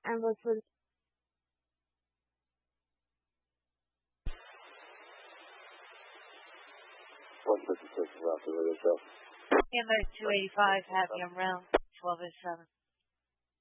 and was for Amber 285, happy on round 1207.